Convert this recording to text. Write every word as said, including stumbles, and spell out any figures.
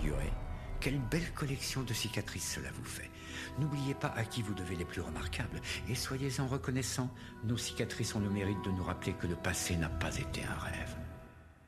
figurez. Quelle belle collection de cicatrices cela vous fait. N'oubliez pas à qui vous devez les plus remarquables et soyez-en reconnaissants. Nos cicatrices ont le mérite de nous rappeler que le passé n'a pas été un rêve.